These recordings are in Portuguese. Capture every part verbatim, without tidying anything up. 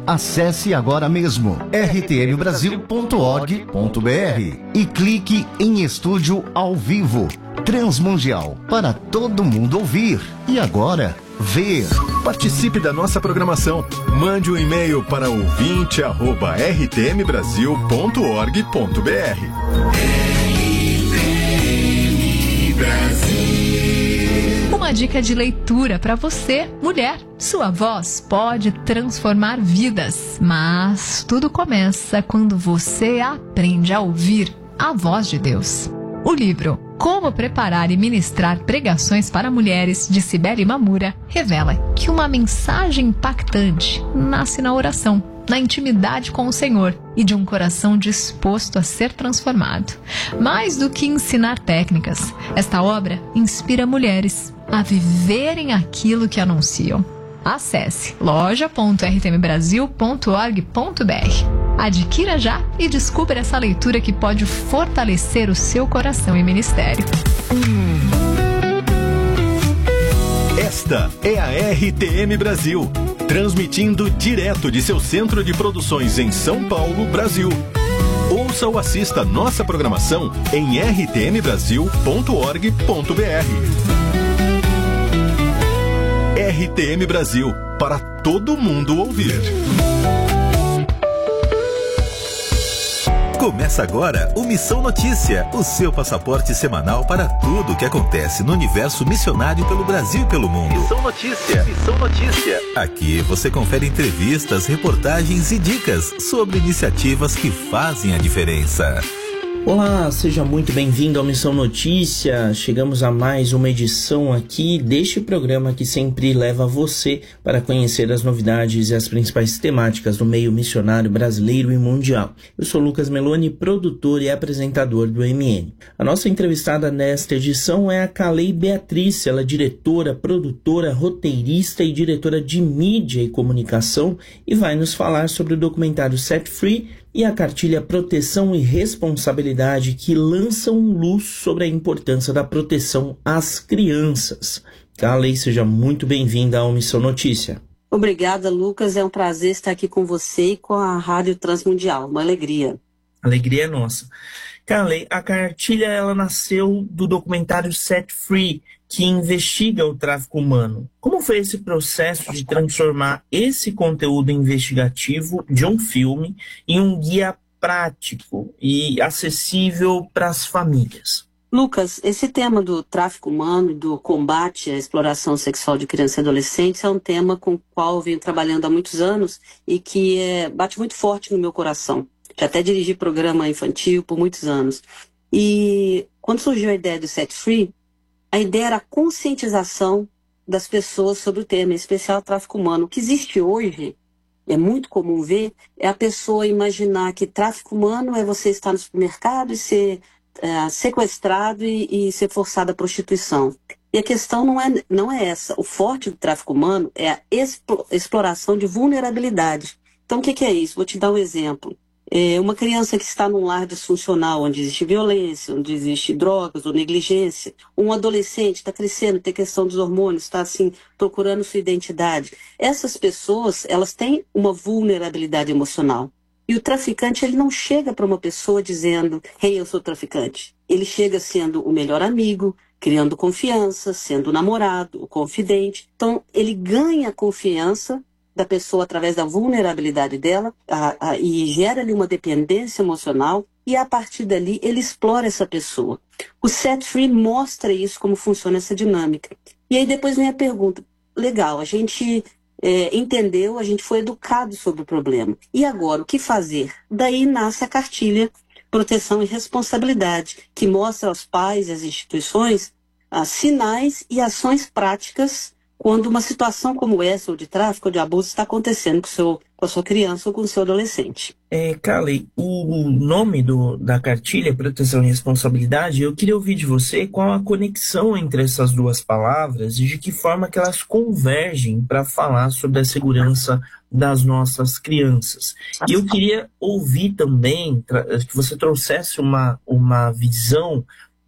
Acesse agora mesmo r t m brasil ponto org ponto b r e clique em Estúdio ao Vivo. Transmundial, para todo mundo ouvir. E agora, ver. Participe da nossa programação. Mande um e-mail para ouvinte arroba r t m brasil ponto org ponto b r. Uma dica de leitura para você, mulher. Sua voz pode transformar vidas, mas tudo começa quando você aprende a ouvir a voz de Deus. O livro Como Preparar e Ministrar Pregações para Mulheres, de Cibele Mamura, revela que uma mensagem impactante nasce na oração, na intimidade com o Senhor e de um coração disposto a ser transformado. Mais do que ensinar técnicas, esta obra inspira mulheres a viverem aquilo que anunciam. Acesse loja ponto r t m brasil ponto org ponto b r. Adquira já e descubra essa leitura que pode fortalecer o seu coração e ministério. Esta é a R T M Brasil, transmitindo direto de seu centro de produções em São Paulo, Brasil. Ouça ou assista nossa programação em r t m brasil ponto org ponto b r. R T M Brasil, para todo mundo ouvir. Começa agora o Missão Notícia, o seu passaporte semanal para tudo o que acontece no universo missionário pelo Brasil e pelo mundo. Missão Notícia, Missão Notícia. Aqui você confere entrevistas, reportagens e dicas sobre iniciativas que fazem a diferença. Olá, seja muito bem-vindo ao Missão Notícia. Chegamos a mais uma edição aqui deste programa que sempre leva você para conhecer as novidades e as principais temáticas do meio missionário brasileiro e mundial. Eu sou Lucas Meloni, produtor e apresentador do M N. A nossa entrevistada nesta edição é a Kalei Beatriz. Ela é diretora, produtora, roteirista e diretora de mídia e comunicação e vai nos falar sobre o documentário Set Free e a cartilha Proteção e Responsabilidade, que lançam luz sobre a importância da proteção às crianças. Kalei, seja muito bem-vinda ao Missão Notícia. Obrigada, Lucas. É um prazer estar aqui com você e com a Rádio Transmundial. Uma alegria. Alegria é nossa. Kalei, a cartilha ela nasceu do documentário Set Free, que investiga o tráfico humano. Como foi esse processo de transformar esse conteúdo investigativo de um filme em um guia prático e acessível para as famílias? Lucas, esse tema do tráfico humano, do combate à exploração sexual de crianças e adolescentes é um tema com o qual eu venho trabalhando há muitos anos e que é, bate muito forte no meu coração. Já até dirigi programa infantil por muitos anos. E quando surgiu a ideia do Set Free, a ideia era a conscientização das pessoas sobre o tema, em especial o tráfico humano. O que existe hoje, é muito comum ver, é a pessoa imaginar que tráfico humano é você estar no supermercado e ser é, sequestrado e, e ser forçado à prostituição. E a questão não é, não é essa. O forte do tráfico humano é a explo, exploração de vulnerabilidade. Então, o que, que é isso? Vou te dar um exemplo. É uma criança que está num lar disfuncional, onde existe violência, onde existe drogas ou negligência. Um adolescente está crescendo, tem questão dos hormônios, está assim, procurando sua identidade. Essas pessoas, elas têm uma vulnerabilidade emocional. E o traficante, ele não chega para uma pessoa dizendo, hey, eu sou traficante. Ele chega sendo o melhor amigo, criando confiança, sendo o namorado, o confidente. Então, ele ganha confiança da pessoa através da vulnerabilidade dela a, a, e gera ali uma dependência emocional e a partir dali ele explora essa pessoa. O Set Free mostra isso, como funciona essa dinâmica. E aí depois vem a pergunta, legal, a gente é, entendeu, a gente foi educado sobre o problema. E agora, o que fazer? Daí nasce a cartilha Proteção e Responsabilidade, que mostra aos pais e às instituições ah, sinais e ações práticas quando uma situação como essa, ou de tráfico ou de abuso, está acontecendo com, seu, com a sua criança ou com o seu adolescente. É, Kalei, o nome do, da cartilha, Proteção e Responsabilidade, eu queria ouvir de você qual a conexão entre essas duas palavras e de que forma que elas convergem para falar sobre a segurança das nossas crianças. E eu queria ouvir também que você trouxesse uma, uma visão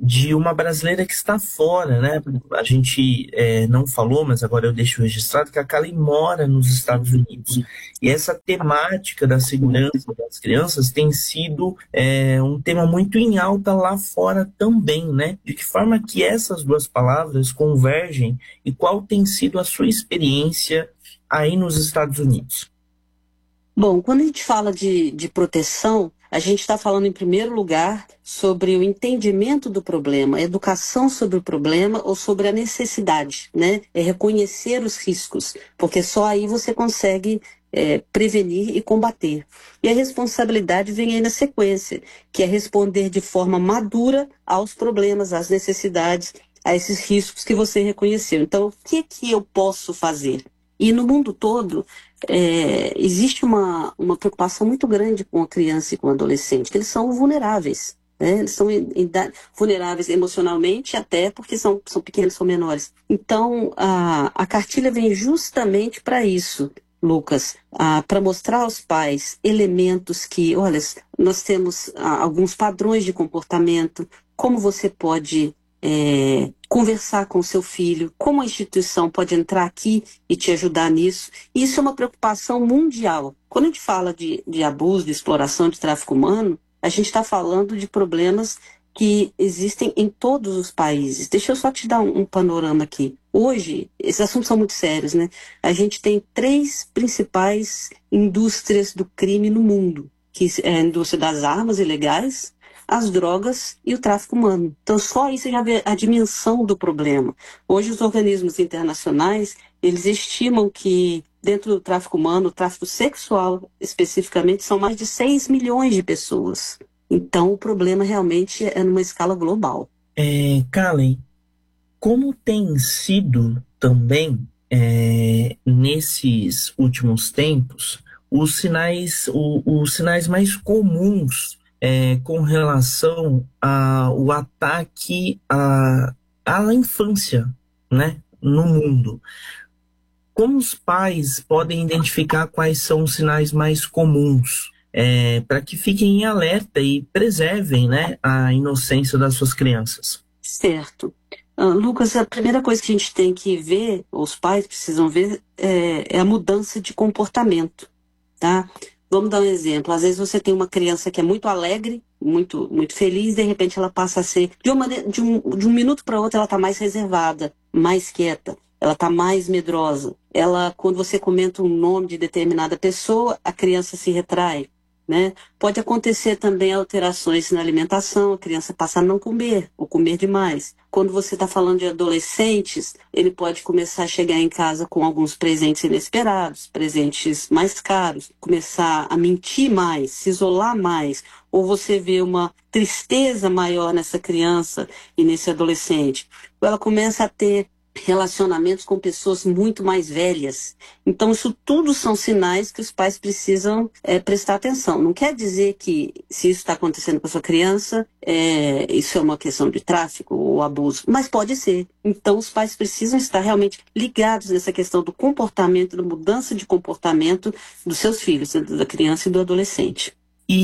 de uma brasileira que está fora, né? A gente é, não falou, mas agora eu deixo registrado que a Kali mora nos Estados Unidos. E essa temática da segurança das crianças tem sido é, um tema muito em alta lá fora também, né? De que forma que essas duas palavras convergem e qual tem sido a sua experiência aí nos Estados Unidos? Bom, quando a gente fala de, de proteção, a gente está falando, em primeiro lugar, sobre o entendimento do problema, a educação sobre o problema ou sobre a necessidade, né? É reconhecer os riscos, porque só aí você consegue é, prevenir e combater. E a responsabilidade vem aí na sequência, que é responder de forma madura aos problemas, às necessidades, a esses riscos que você reconheceu. Então, o que, que eu posso fazer? E no mundo todo, é, existe uma, uma preocupação muito grande com a criança e com o adolescente, que eles são vulneráveis, né? Eles são em, em, vulneráveis emocionalmente, até porque são, são pequenos, são menores. Então, a, a cartilha vem justamente para isso, Lucas, para mostrar aos pais elementos que, olha, nós temos ah, alguns padrões de comportamento, como você pode... É, conversar com o seu filho, como a instituição pode entrar aqui e te ajudar nisso. Isso é uma preocupação mundial. Quando a gente fala de, de abuso, de exploração, de tráfico humano, a gente está falando de problemas que existem em todos os países. Deixa eu só te dar um, um panorama aqui. Hoje, esses assuntos são muito sérios, né? A gente tem três principais indústrias do crime no mundo, que é a indústria das armas ilegais, as drogas e o tráfico humano. Então, só isso já vê a dimensão do problema. Hoje, os organismos internacionais, eles estimam que dentro do tráfico humano, o tráfico sexual especificamente, são mais de seis milhões de pessoas. Então, o problema realmente é numa escala global. É, Kali, como tem sido também, é, nesses últimos tempos, os sinais, o, os sinais mais comuns É, com relação ao ataque à, à infância, né, no mundo? Como os pais podem identificar quais são os sinais mais comuns, é, para que fiquem em alerta e preservem, né, a inocência das suas crianças? Certo. Uh, Lucas, a primeira coisa que a gente tem que ver, os pais precisam ver, é, é a mudança de comportamento, tá? Vamos dar um exemplo. Às vezes você tem uma criança que é muito alegre, muito, muito feliz, de repente ela passa a ser, de, uma, de, um, de um minuto para outro, ela está mais reservada, mais quieta, ela está mais medrosa. Ela, quando você comenta um nome de determinada pessoa, a criança se retrai, né? Pode acontecer também alterações na alimentação, a criança passa a não comer, ou comer demais. Quando você está falando de adolescentes, ele pode começar a chegar em casa com alguns presentes inesperados, presentes mais caros, começar a mentir mais, se isolar mais, ou você vê uma tristeza maior nessa criança e nesse adolescente. Ou ela começa a ter relacionamentos com pessoas muito mais velhas. Então, isso tudo são sinais que os pais precisam é, prestar atenção. Não quer dizer que, se isso está acontecendo com a sua criança, é, isso é uma questão de tráfico ou abuso, mas pode ser. Então, os pais precisam estar realmente ligados nessa questão do comportamento, da mudança de comportamento dos seus filhos, da criança e do adolescente.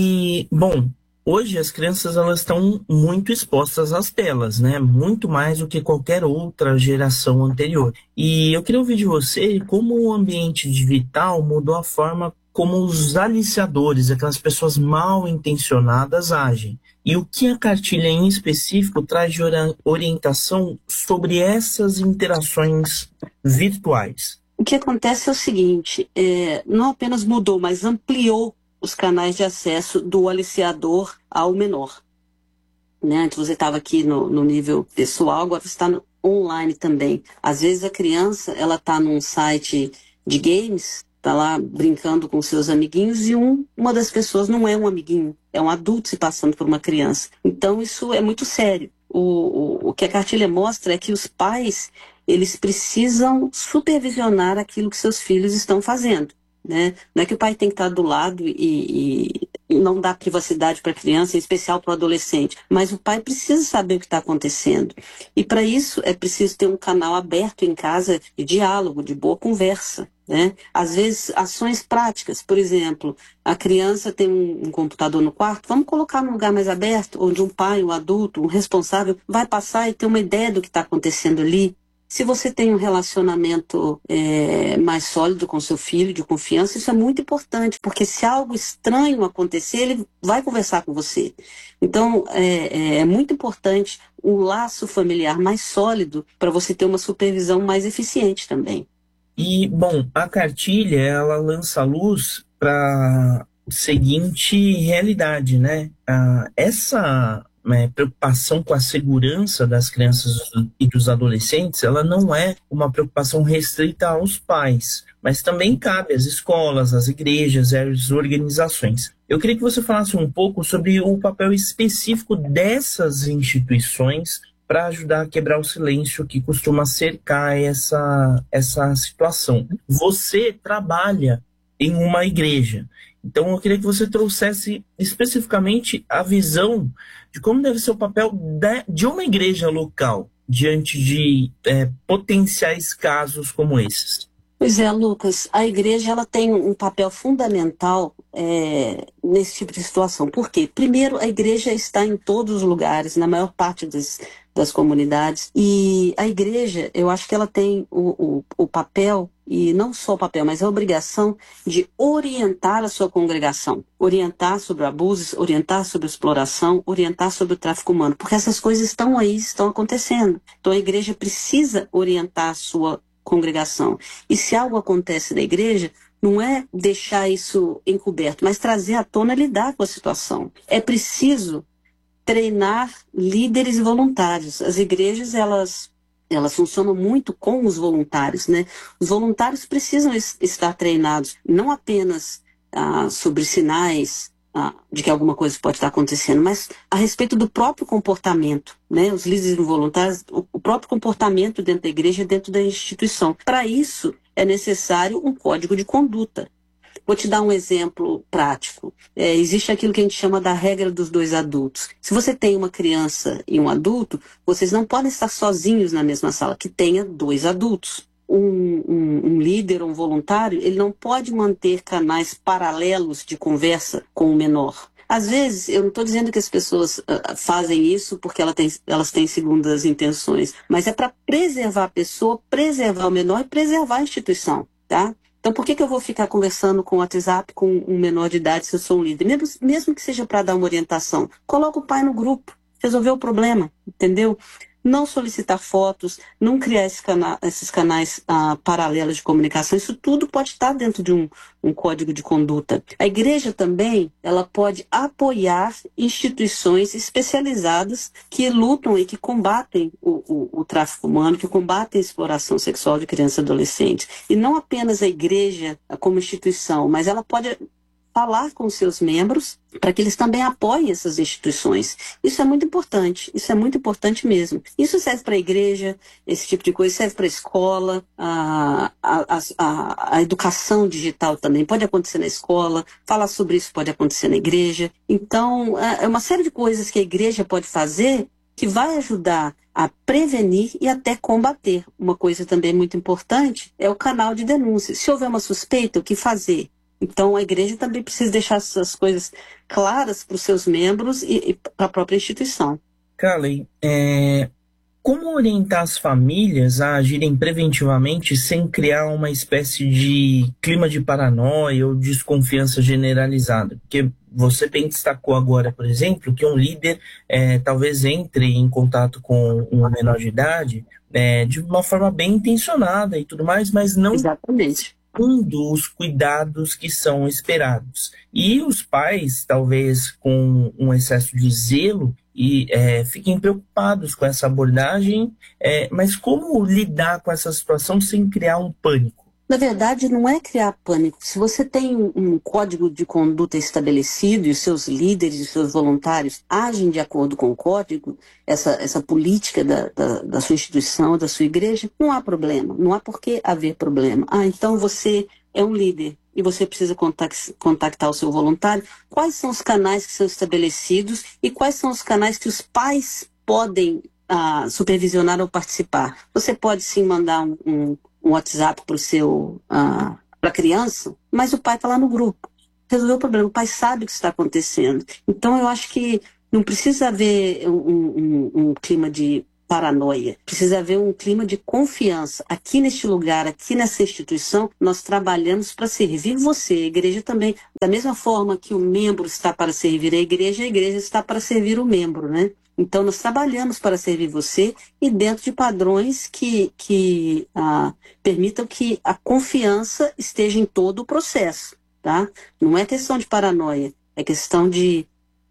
E, bom, hoje as crianças elas estão muito expostas às telas, né? Muito mais do que qualquer outra geração anterior. E eu queria ouvir de você como o ambiente digital mudou a forma como os aliciadores, aquelas pessoas mal intencionadas, agem. E o que a cartilha em específico traz de orientação sobre essas interações virtuais? O que acontece é o seguinte, é, não apenas mudou, mas ampliou os canais de acesso do aliciador ao menor. Né? Antes você estava aqui no, no nível pessoal, agora você está no online também. Às vezes a criança ela está num site de games, está lá brincando com seus amiguinhos e um, uma das pessoas não é um amiguinho, é um adulto se passando por uma criança. Então isso é muito sério. O, o, o que a cartilha mostra é que os pais eles precisam supervisionar aquilo que seus filhos estão fazendo. Né? Não é que o pai tem que estar do lado e, e não dar privacidade para a criança, em especial para o adolescente, mas o pai precisa saber o que está acontecendo. E para isso é preciso ter um canal aberto em casa de diálogo, de boa conversa. né? Às vezes, ações práticas, por exemplo, a criança tem um, um computador no quarto, vamos colocar num lugar mais aberto, onde um pai, um adulto, um responsável vai passar e ter uma ideia do que está acontecendo ali. Se você tem um relacionamento é, mais sólido com seu filho, de confiança, isso é muito importante, porque se algo estranho acontecer, ele vai conversar com você. Então, é, é muito importante um laço familiar mais sólido para você ter uma supervisão mais eficiente também. E, bom, a cartilha, ela lança a luz para a seguinte realidade, né? Ah, essa né, preocupação com a segurança das crianças e dos adolescentes, ela não é uma preocupação restrita aos pais, mas também cabe às escolas, às igrejas, às organizações. Eu queria que você falasse um pouco sobre o papel específico dessas instituições para ajudar a quebrar o silêncio que costuma cercar essa, essa situação. Você trabalha em uma igreja, então eu queria que você trouxesse especificamente a visão de como deve ser o papel de uma igreja local diante de é, potenciais casos como esses. Pois é, Lucas, a igreja ela tem um papel fundamental é, nesse tipo de situação. Por quê? Primeiro, a igreja está em todos os lugares, na maior parte das, das comunidades. E a igreja, eu acho que ela tem o, o, o papel, e não só o papel, mas a obrigação de orientar a sua congregação. Orientar sobre abusos, orientar sobre exploração, orientar sobre o tráfico humano. Porque essas coisas estão aí, estão acontecendo. Então a igreja precisa orientar a sua congregação. E se algo acontece na igreja, não é deixar isso encoberto, mas trazer à tona e lidar com a situação. É preciso treinar líderes voluntários. As igrejas, elas, elas funcionam muito com os voluntários, né? Os voluntários precisam es- estar treinados, não apenas ah, sobre sinais ah, de que alguma coisa pode estar acontecendo, mas a respeito do próprio comportamento, né? Os líderes voluntários, o, o próprio comportamento dentro da igreja, dentro da instituição. Para isso, é necessário um código de conduta. Vou te dar um exemplo prático. É, existe aquilo que a gente chama da regra dos dois adultos. Se você tem uma criança e um adulto, vocês não podem estar sozinhos na mesma sala, que tenha dois adultos. Um, um, um líder ou um voluntário, ele não pode manter canais paralelos de conversa com o menor. Às vezes, eu não estou dizendo que as pessoas uh, fazem isso porque ela tem, elas têm segundas intenções, mas é para preservar a pessoa, preservar o menor e preservar a instituição, tá? Então, por que, que eu vou ficar conversando com o WhatsApp com um menor de idade se eu sou um líder? Mesmo, mesmo que seja para dar uma orientação, coloca o pai no grupo, resolver o problema, entendeu? Não solicitar fotos, não criar esse cana- esses canais ah, paralelos de comunicação, isso tudo pode estar dentro de um, um código de conduta. A igreja também, ela pode apoiar instituições especializadas que lutam e que combatem o, o, o tráfico humano, que combatem a exploração sexual de crianças e adolescentes. E não apenas a igreja como instituição, mas ela pode falar com seus membros para que eles também apoiem essas instituições. Isso é muito importante, isso é muito importante mesmo. Isso serve para a igreja, esse tipo de coisa, serve para a escola, a, a, a, a educação digital também pode acontecer na escola, falar sobre isso pode acontecer na igreja. Então, é uma série de coisas que a igreja pode fazer que vai ajudar a prevenir e até combater. Uma coisa também muito importante é o canal de denúncia. Se houver uma suspeita, o que fazer? Então, a igreja também precisa deixar essas coisas claras para os seus membros e, e para a própria instituição. Carley, é, como orientar as famílias a agirem preventivamente sem criar uma espécie de clima de paranoia ou desconfiança generalizada? Porque você bem destacou agora, por exemplo, que um líder é, talvez entre em contato com um menor de idade é, de uma forma bem intencionada e tudo mais, mas não... Exatamente. Os cuidados que são esperados. E os pais, talvez com um excesso de zelo, e é, fiquem preocupados com essa abordagem, é, mas como lidar com essa situação sem criar um pânico? Na verdade, não é criar pânico. Se você tem um, um código de conduta estabelecido e os seus líderes e os seus voluntários agem de acordo com o código, essa, essa política da, da, da sua instituição, da sua igreja, não há problema. Não há por que haver problema. Ah, então você é um líder e você precisa contact, contactar o seu voluntário. Quais são os canais que são estabelecidos e quais são os canais que os pais podem ah, supervisionar ou participar? Você pode sim mandar um... um um WhatsApp para o seu uh, para a criança, mas o pai está lá no grupo. Resolveu o problema, o pai sabe o que está acontecendo. Então eu acho que não precisa haver um, um, um clima de paranoia, precisa haver um clima de confiança. Aqui neste lugar, aqui nessa instituição, nós trabalhamos para servir você, a igreja também. Da mesma forma que o membro está para servir a igreja, a igreja está para servir o membro, né? Então nós trabalhamos para servir você e dentro de padrões que, que ah, permitam que a confiança esteja em todo o processo. Tá? Não é questão de paranoia, é questão de,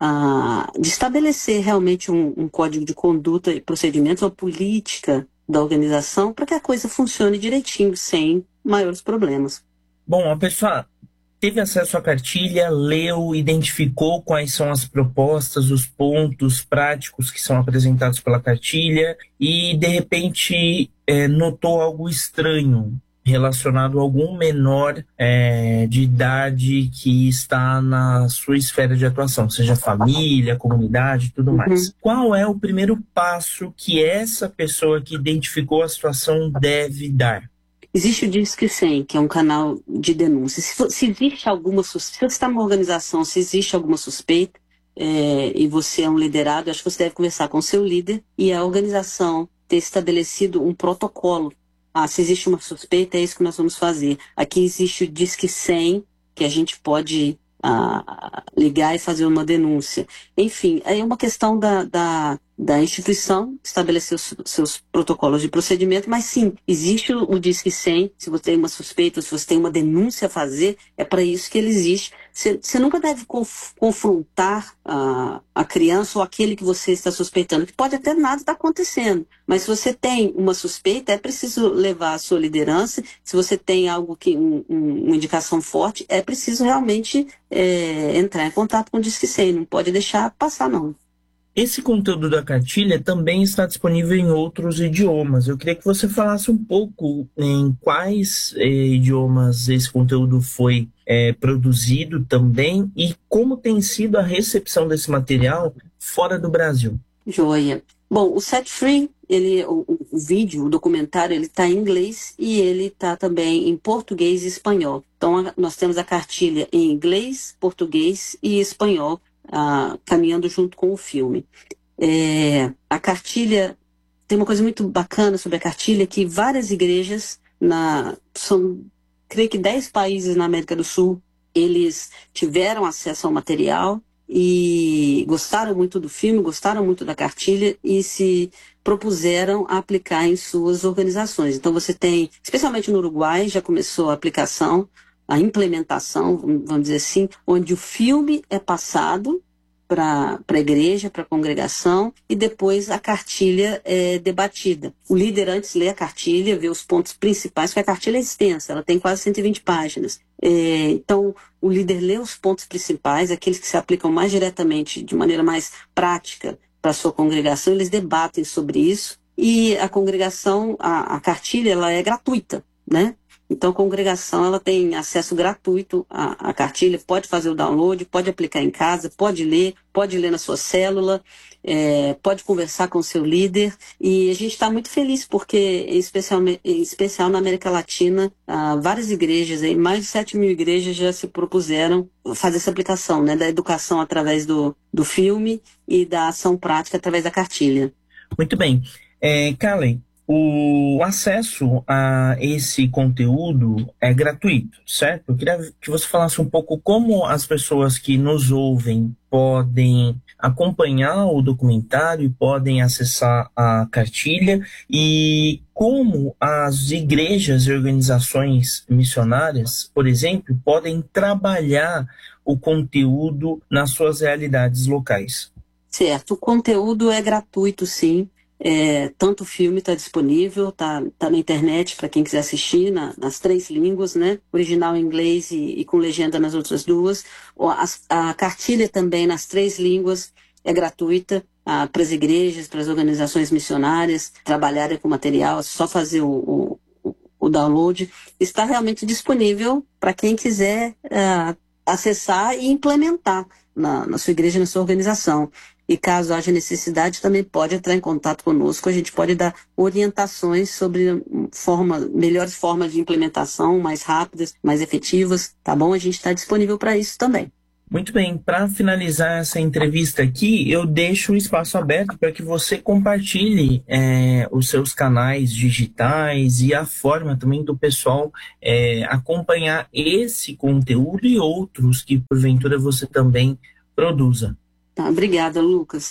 uh, de estabelecer realmente um, um código de conduta e procedimentos, uma política da organização para que a coisa funcione direitinho, sem maiores problemas. Bom, a pessoa teve acesso à cartilha, leu, identificou quais são as propostas, os pontos práticos que são apresentados pela cartilha e, de repente, é, notou algo estranho relacionado a algum menor é, de idade que está na sua esfera de atuação, seja família, comunidade, tudo uhum. mais. Qual é o primeiro passo que essa pessoa que identificou a situação deve dar? Existe o Disque cem, que é um canal de denúncia. Se, for, se existe alguma suspeita, se você está numa organização, se existe alguma suspeita, é, e você é um liderado, acho que você deve conversar com o seu líder e a organização ter estabelecido um protocolo. Ah, se existe uma suspeita, é isso que nós vamos fazer. Aqui existe o Disque cem, que a gente pode ah, ligar e fazer uma denúncia. Enfim, é uma questão da, da, da instituição estabelecer os seus protocolos de procedimento, mas sim, existe o, o Disque cem, se você tem uma suspeita, se você tem uma denúncia a fazer, é para isso que ele existe. Você, você nunca deve conf, confrontar a, a criança ou aquele que você está suspeitando, que pode até nada estar acontecendo. Mas se você tem uma suspeita, é preciso levar a sua liderança. Se você tem algo que um, um, uma indicação forte, é preciso realmente é, entrar em contato com o Disque cem. Não pode deixar passar, não. Esse conteúdo da cartilha também está disponível em outros idiomas. Eu queria que você falasse um pouco em quais eh, idiomas esse conteúdo foi eh, produzido também e como tem sido a recepção desse material fora do Brasil. Joia. Bom, o Set Free, ele, o, o vídeo, o documentário, ele está em inglês e ele está também em português e espanhol. Então, a, nós temos a cartilha em inglês, português e espanhol, ah, caminhando junto com o filme. É, a cartilha, tem uma coisa muito bacana sobre a cartilha, que várias igrejas, na, são, creio que dez países na América do Sul, eles tiveram acesso ao material e gostaram muito do filme, gostaram muito da cartilha e se propuseram a aplicar em suas organizações. Então você tem, especialmente no Uruguai, já começou a aplicação, a implementação, vamos dizer assim, onde o filme é passado para a igreja, para a congregação, e depois a cartilha é debatida. O líder antes lê a cartilha, vê os pontos principais, porque a cartilha é extensa, ela tem quase cento e vinte páginas. É, então, o líder lê os pontos principais, aqueles que se aplicam mais diretamente, de maneira mais prática para a sua congregação, eles debatem sobre isso, e a congregação, a, a cartilha, ela é gratuita, né? Então, a congregação ela tem acesso gratuito à, à cartilha, pode fazer o download, pode aplicar em casa, pode ler, pode ler na sua célula, é, pode conversar com o seu líder. E a gente está muito feliz porque, em especial, em especial na América Latina, ah, várias igrejas, aí, mais de sete mil igrejas já se propuseram fazer essa aplicação, né, da educação através do, do filme e da ação prática através da cartilha. Muito bem. É, Kalen, o acesso a esse conteúdo é gratuito, certo? Eu queria que você falasse um pouco como as pessoas que nos ouvem podem acompanhar o documentário, podem acessar a cartilha e como as igrejas e organizações missionárias, por exemplo, podem trabalhar o conteúdo nas suas realidades locais. Certo, o conteúdo é gratuito, sim. É, tanto o filme está disponível, está tá na internet para quem quiser assistir, na, nas três línguas, né? Original em inglês e, e com legenda nas outras duas. A, a cartilha também nas três línguas é gratuita ah, para as igrejas, para as organizações missionárias trabalharem com material, é só fazer o, o, o download. Está realmente disponível para quem quiser ah, acessar e implementar na, na sua igreja, na sua organização. E caso haja necessidade, também pode entrar em contato conosco. A gente pode dar orientações sobre forma, melhores formas de implementação, mais rápidas, mais efetivas, tá bom? A gente está disponível para isso também. Muito bem, para finalizar essa entrevista aqui, eu deixo o espaço aberto para que você compartilhe é, os seus canais digitais e a forma também do pessoal é, acompanhar esse conteúdo e outros que porventura você também produza. Tá, obrigada, Lucas.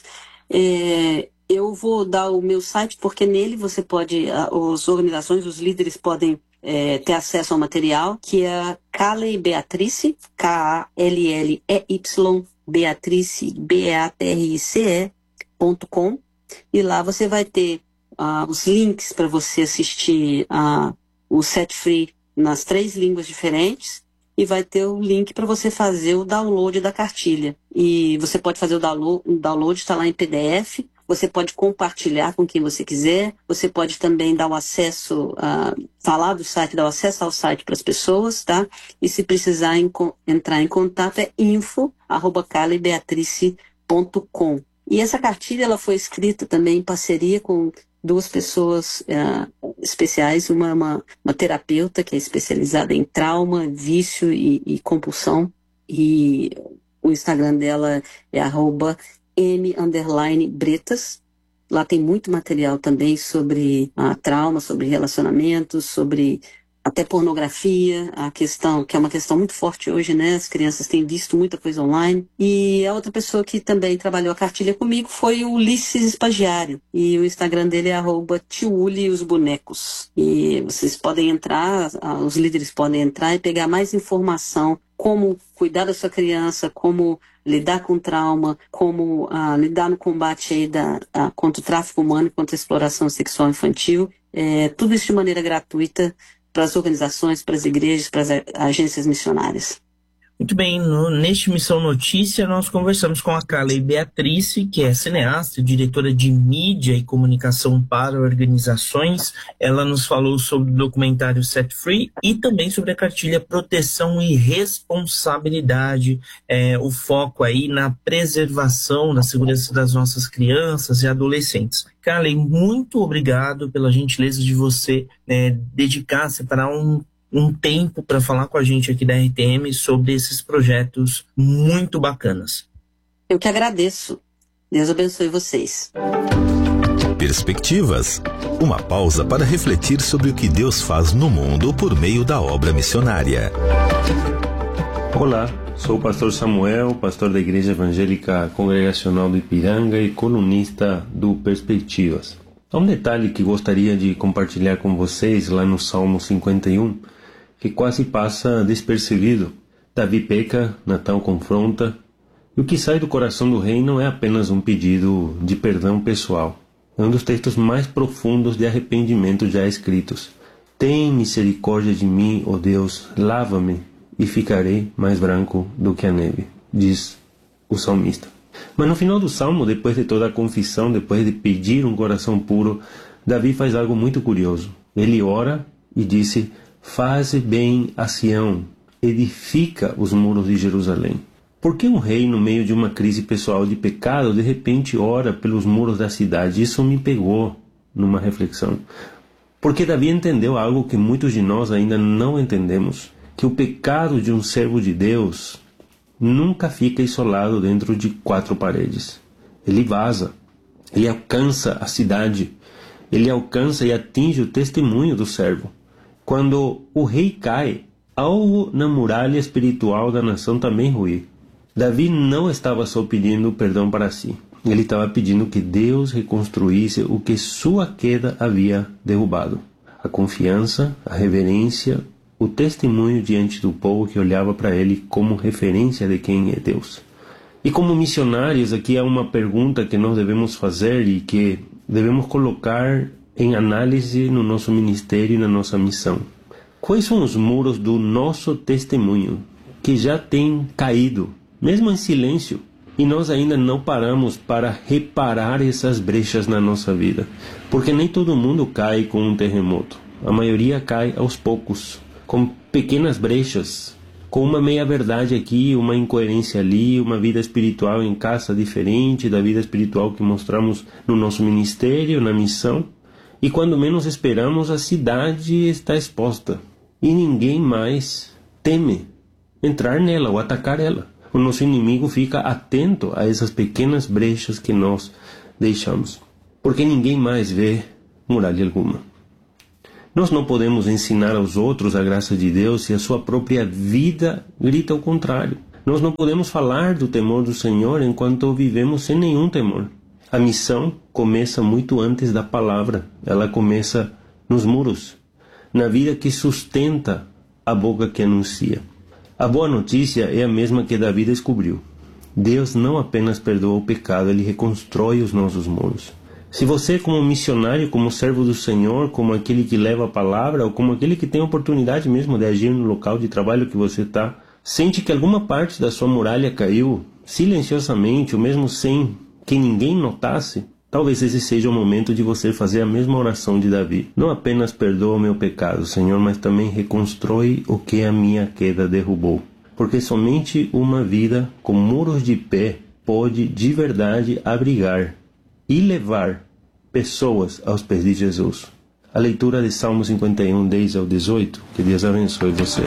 É, eu vou dar o meu site, porque nele você pode, as organizações, os líderes podem É, ter acesso ao material, que é Kalley Beatrice, K A L L E Y, Beatrice, B E A T R I C E, ponto com, e lá você vai ter uh, os links para você assistir uh, o Set Free nas três línguas diferentes, e vai ter o link para você fazer o download da cartilha. E você pode fazer o download, o download está lá em P D F. Você pode compartilhar com quem você quiser. Você pode também dar o acesso, uh, falar do site, dar o acesso ao site para as pessoas, tá? E se precisar em, entrar em contato é info arroba kalley beatrice ponto com. E essa cartilha ela foi escrita também em parceria com duas pessoas uh, especiais, uma, uma, uma terapeuta que é especializada em trauma, vício e, e compulsão. E o Instagram dela é arroba M underline Bretas. Lá tem muito material também sobre a trauma, sobre relacionamentos, sobre até pornografia, a questão, que é uma questão muito forte hoje, né? As crianças têm visto muita coisa online. E a outra pessoa que também trabalhou a cartilha comigo foi o Ulisses Espagiário. E o Instagram dele é arroba Tiuli e os bonecos. E vocês podem entrar, os líderes podem entrar e pegar mais informação, como cuidar da sua criança, como lidar com trauma, como uh, lidar no combate aí da, uh, contra o tráfico humano e contra a exploração sexual infantil. É, tudo isso de maneira gratuita para as organizações, para as igrejas, para as agências missionárias. Muito bem, no, neste Missão Notícia nós conversamos com a Kalley Beatrice, que é cineasta, diretora de mídia e comunicação para organizações. Ela nos falou sobre o documentário Set Free e também sobre a cartilha Proteção e Responsabilidade, é, o foco aí na preservação da segurança das nossas crianças e adolescentes. Kalley, muito obrigado pela gentileza de você né, dedicar, separar um um tempo para falar com a gente aqui da R T M sobre esses projetos muito bacanas. Eu que agradeço. Deus abençoe vocês. Perspectivas. Uma pausa para refletir sobre o que Deus faz no mundo por meio da obra missionária. Olá, sou o pastor Samuel, pastor da Igreja Evangélica Congregacional do Ipiranga e colunista do Perspectivas. Há um detalhe que gostaria de compartilhar com vocês lá no Salmo cinquenta e um, que quase passa despercebido. Davi peca, Natão confronta, e o que sai do coração do rei não é apenas um pedido de perdão pessoal. É um dos textos mais profundos de arrependimento já escritos. Tem misericórdia de mim, ó Deus, lava-me e ficarei mais branco do que a neve, diz o salmista. Mas no final do salmo, depois de toda a confissão, depois de pedir um coração puro, Davi faz algo muito curioso. Ele ora e disse: faze bem a Sião, edifica os muros de Jerusalém. Por que um rei, no meio de uma crise pessoal de pecado, de repente ora pelos muros da cidade? Isso me pegou numa reflexão. Porque Davi entendeu algo que muitos de nós ainda não entendemos, que o pecado de um servo de Deus nunca fica isolado dentro de quatro paredes. Ele vaza, ele alcança a cidade, ele alcança e atinge o testemunho do servo. Quando o rei cai, algo na muralha espiritual da nação também ruir. Davi não estava só pedindo perdão para si. Ele estava pedindo que Deus reconstruísse o que sua queda havia derrubado. A confiança, a reverência, o testemunho diante do povo que olhava para ele como referência de quem é Deus. E como missionários, aqui há uma pergunta que nós devemos fazer e que devemos colocar em análise no nosso ministério e na nossa missão. Quais são os muros do nosso testemunho que já têm caído, mesmo em silêncio, e nós ainda não paramos para reparar essas brechas na nossa vida? Porque nem todo mundo cai com um terremoto. A maioria cai aos poucos, com pequenas brechas, com uma meia-verdade aqui, uma incoerência ali, uma vida espiritual em casa diferente da vida espiritual que mostramos no nosso ministério, na missão. E quando menos esperamos, a cidade está exposta. E ninguém mais teme entrar nela ou atacar ela. O nosso inimigo fica atento a essas pequenas brechas que nós deixamos. Porque ninguém mais vê muralha alguma. Nós não podemos ensinar aos outros a graça de Deus se a sua própria vida grita o contrário. Nós não podemos falar do temor do Senhor enquanto vivemos sem nenhum temor. A missão começa muito antes da palavra. Ela começa nos muros, na vida que sustenta a boca que anuncia. A boa notícia é a mesma que Davi descobriu. Deus não apenas perdoa o pecado, Ele reconstrói os nossos muros. Se você, como missionário, como servo do Senhor, como aquele que leva a palavra, ou como aquele que tem a oportunidade mesmo de agir no local de trabalho que você está, sente que alguma parte da sua muralha caiu, silenciosamente, ou mesmo sem que ninguém notasse, talvez esse seja o momento de você fazer a mesma oração de Davi. Não apenas perdoa o meu pecado, Senhor, mas também reconstrói o que a minha queda derrubou. Porque somente uma vida com muros de pé pode de verdade abrigar e levar pessoas aos pés de Jesus. A leitura de Salmo cinquenta e um, dez ao dezoito. Que Deus abençoe você.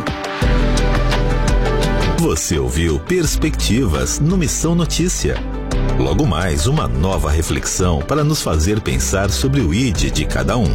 Você ouviu Perspectivas no Missão Notícia. Logo mais, uma nova reflexão para nos fazer pensar sobre o I D de cada um.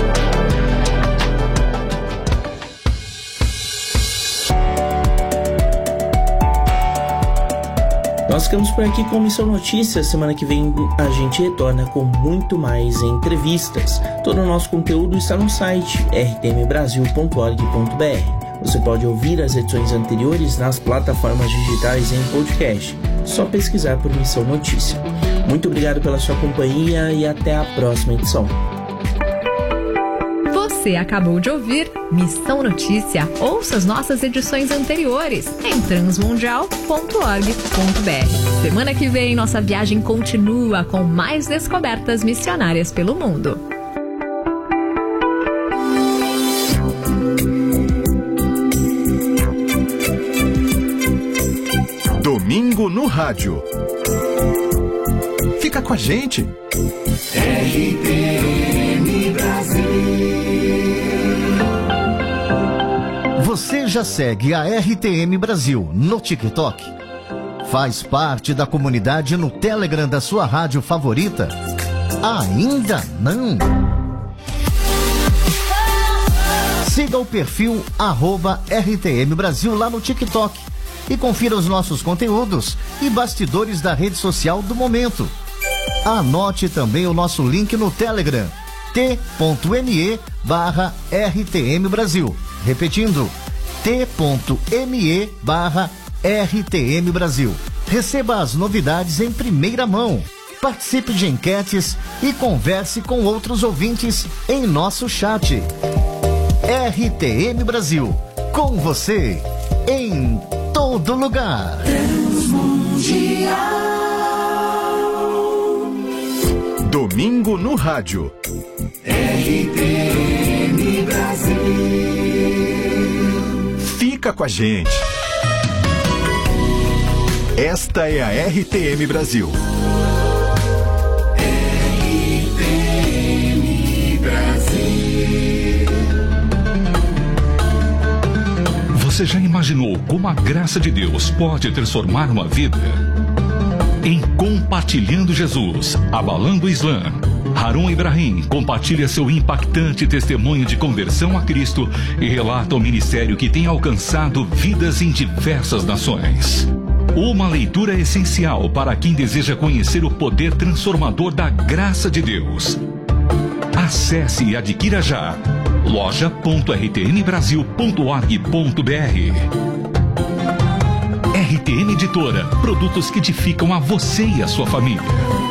Nós ficamos por aqui com Missão Notícias. Semana que vem a gente retorna com muito mais entrevistas. Todo o nosso conteúdo está no site r t m brasil ponto org ponto b r. Você pode ouvir as edições anteriores nas plataformas digitais em podcast. Só pesquisar por Missão Notícia. Muito obrigado pela sua companhia e até a próxima edição. Você acabou de ouvir Missão Notícia. Ouça as nossas edições anteriores em transmundial ponto org ponto b r. Semana que vem, nossa viagem continua com mais descobertas missionárias pelo mundo. Domingo no Rádio. Fica com a gente. R T M Brasil. Você já segue a R T M Brasil no TikTok? Faz parte da comunidade no Telegram da sua rádio favorita? Ainda não? Siga o perfil arroba R T M Brasil lá no TikTok e confira os nossos conteúdos e bastidores da rede social do momento. Anote também o nosso link no Telegram, t.me barra RTM Brasil. Repetindo, t.me barra RTM Brasil. Receba as novidades em primeira mão. Participe de enquetes e converse com outros ouvintes em nosso chat. R T M Brasil, com você, em todo lugar. Transmundial. Domingo no Rádio. R T M Brasil. Fica com a gente. Esta é a R T M Brasil. R T M Brasil. Você já imaginou como a graça de Deus pode transformar uma vida? Em Compartilhando Jesus, Abalando o Islã, Harun Ibrahim compartilha seu impactante testemunho de conversão a Cristo e relata o ministério que tem alcançado vidas em diversas nações. Uma leitura essencial para quem deseja conhecer o poder transformador da graça de Deus. Acesse e adquira já loja ponto r t m brasil ponto org ponto b r. R T M Editora, produtos que edificam a você e a sua família.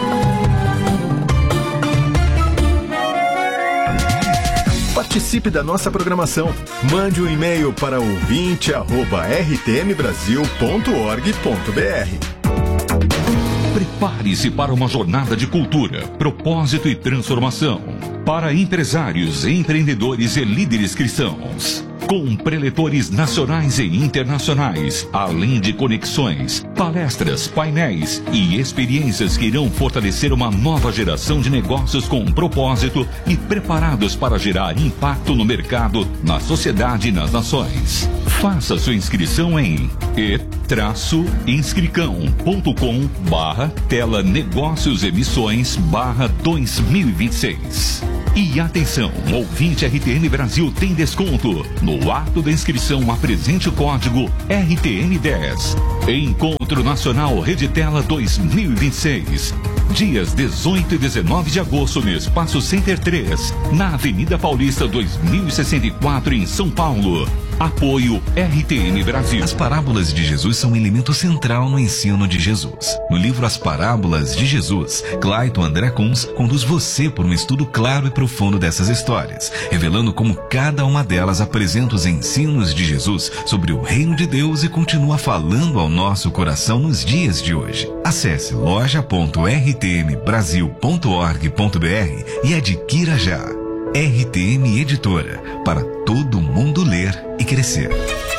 Participe da nossa programação. Mande um e-mail para ouvinte arroba r t m brasil ponto org ponto b r. Prepare-se para uma jornada de cultura, propósito e transformação. Para empresários, empreendedores e líderes cristãos. com preletores nacionais e internacionais, além de conexões, palestras, painéis e experiências que irão fortalecer uma nova geração de negócios com propósito e preparados para gerar impacto no mercado, na sociedade e nas nações. Faça sua inscrição em e inscricão ponto com barra tela negócios emissões barra dois mil e vinte e seis. E atenção, ouvinte R T N Brasil tem desconto. No ato da inscrição, apresente o código R T N dez. Encontro Nacional Reditela dois mil e vinte e seis. Dias dezoito e dezenove de agosto no Espaço Center três, na Avenida Paulista dois mil e sessenta e quatro, em São Paulo. Apoio R T N Brasil. As parábolas de Jesus são um elemento central no ensino de Jesus. No livro As Parábolas de Jesus, Clayton André Kunz conduz você por um estudo claro e profundo dessas histórias, revelando como cada uma delas apresenta os ensinos de Jesus sobre o reino de Deus e continua falando ao nosso coração nos dias de hoje. Acesse loja ponto r t m brasil ponto org ponto b r e adquira já. R T M Editora, para todo mundo ler e crescer.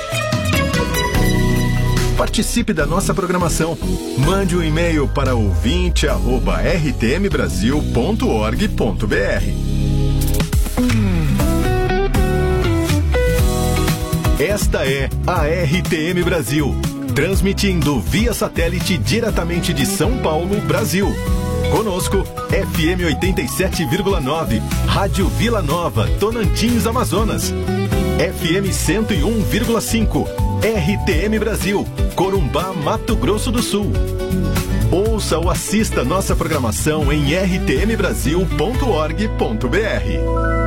Participe da nossa programação. Mande um e-mail para ouvinte arroba r t m brasil ponto org ponto b r. Esta é a R T M Brasil, transmitindo via satélite diretamente de São Paulo, Brasil. Conosco, F M oitenta e sete vírgula nove, Rádio Vila Nova, Tonantins, Amazonas. F M cento e um vírgula cinco, R T M Brasil, Corumbá, Mato Grosso do Sul. Ouça ou assista nossa programação em r t m brasil ponto org ponto b r.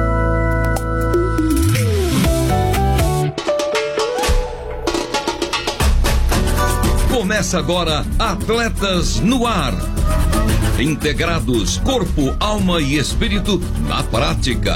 Começa agora Atletas no Ar. Integrados, corpo, alma e espírito na prática.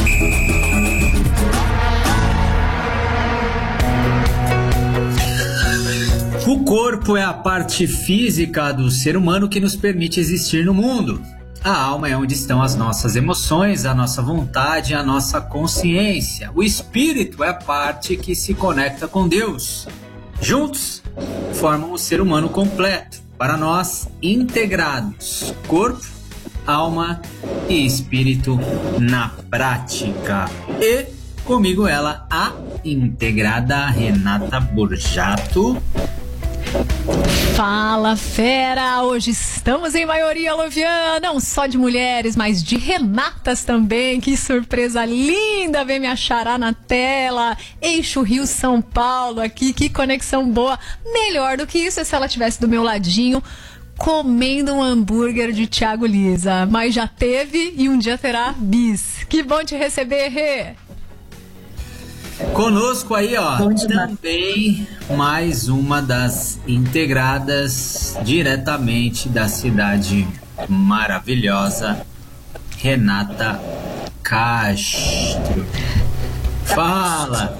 O corpo é a parte física do ser humano que nos permite existir no mundo. A alma é onde estão as nossas emoções, a nossa vontade, a nossa consciência. O espírito é a parte que se conecta com Deus. Juntos, formam o ser humano completo. Para nós, integrados, corpo, alma e espírito na prática. E comigo ela, a integrada Renata Borjato. Fala, fera! Hoje estamos em maioria, Lovian, não só de mulheres, mas de Renatas também. Que surpresa linda ver minha xará na tela. Eixo Rio-São Paulo aqui, que conexão boa. Melhor do que isso é se ela estivesse do meu ladinho, comendo um hambúrguer de Thiago Lisa. Mas já teve e um dia terá bis. Que bom te receber, Rê! Conosco aí, ó, também mais uma das integradas diretamente da cidade maravilhosa, Renata Castro. Fala!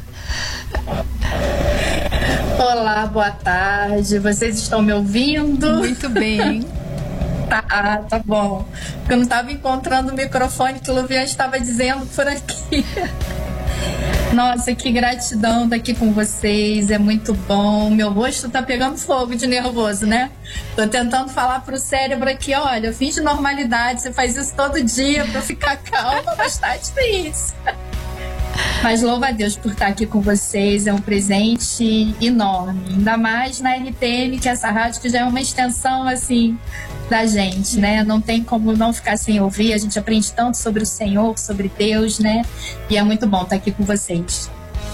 Olá, boa tarde. Vocês estão me ouvindo? Muito bem. Tá, tá bom. Eu não estava encontrando o microfone que o Luvian estava dizendo por aqui. Nossa, que gratidão estar aqui com vocês, é muito bom. Meu rosto tá pegando fogo de nervoso, né? Tô tentando falar pro cérebro aqui, olha, finge normalidade, você faz isso todo dia pra ficar calma, mas tá difícil. Mas louvo a Deus por estar aqui com vocês, é um presente enorme. Ainda mais na R T M, que é essa rádio que já é uma extensão, assim, da gente, né? Não tem como não ficar sem ouvir, a gente aprende tanto sobre o Senhor, sobre Deus, né? E é muito bom estar aqui com vocês.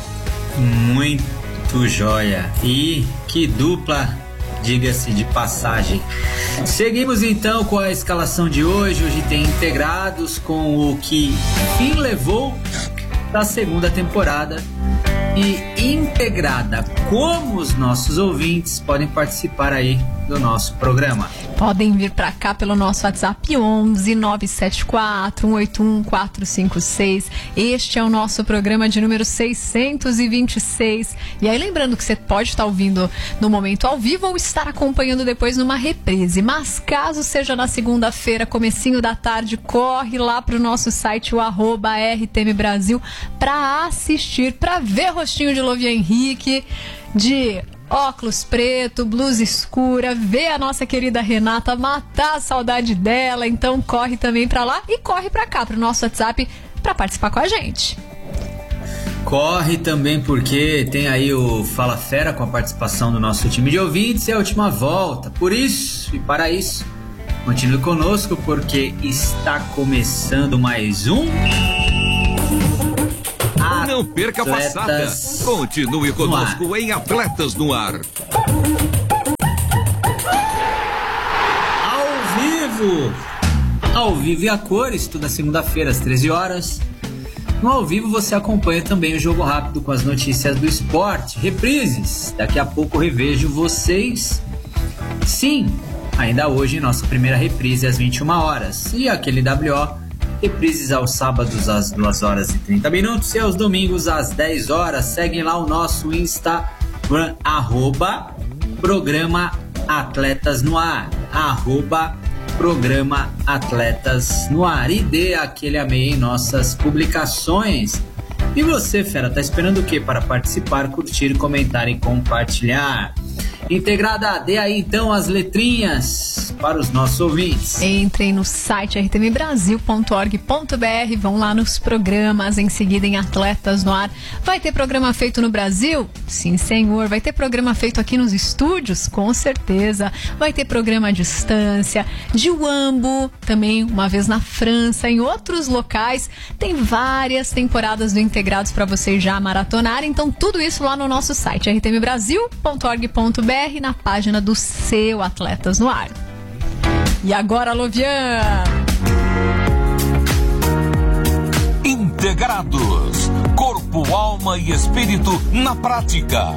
Muito joia. E que dupla, diga-se de passagem. Seguimos então com a escalação de hoje. Hoje tem integrados com o que fim levou da segunda temporada e integrada. Como os nossos ouvintes podem participar aí do nosso programa? Podem vir para cá pelo nosso WhatsApp onze nove sete quatro um oito um quatro cinco seis. Este é o nosso programa de número seiscentos e vinte e seis. E aí lembrando que você pode estar ouvindo no momento ao vivo ou estar acompanhando depois numa reprise. Mas caso seja na segunda-feira, comecinho da tarde, corre lá pro nosso site, o arroba R T M Brasil, para assistir, para ver rostinho de Lovian Henrique, de óculos preto, blusa escura, ver a nossa querida Renata, matar a saudade dela. Então corre também pra lá e corre pra cá, pro nosso WhatsApp, pra participar com a gente. Corre também porque tem aí o Fala Fera com a participação do nosso time de ouvintes e a última volta. Por isso e para isso, continue conosco porque está começando mais um... Não perca a passada. Continue conosco em Atletas no Ar. Ao vivo. Ao vivo e a cores, toda segunda-feira às treze horas. No Ao Vivo você acompanha também o Jogo Rápido com as notícias do esporte. Reprises. Daqui a pouco revejo vocês. Sim, ainda hoje nossa primeira reprise às vinte e uma horas. E aquele W O... reprises aos sábados às duas horas e trinta minutos e aos domingos às dez horas. Seguem lá o nosso Instagram, arroba Programa Atletas no Ar, arroba Programa Atletas no Ar, e dê aquele amei em nossas publicações. E você, fera, tá esperando o que para participar, curtir, comentar e compartilhar? Integrada, dê aí então as letrinhas para os nossos ouvintes. Entrem no site r t m brasil ponto org ponto b r, vão lá nos programas, em seguida em Atletas no Ar. Vai ter programa feito no Brasil? Sim, senhor. Vai ter programa feito aqui nos estúdios? Com certeza. Vai ter programa à distância, de Uambo, também uma vez na França, em outros locais. Tem várias temporadas do Integrados para vocês já maratonarem. Então tudo isso lá no nosso site r t m brasil ponto org ponto b r, na página do seu Atletas no Ar. E agora, Lovian! Integrados. Corpo, alma e espírito na prática.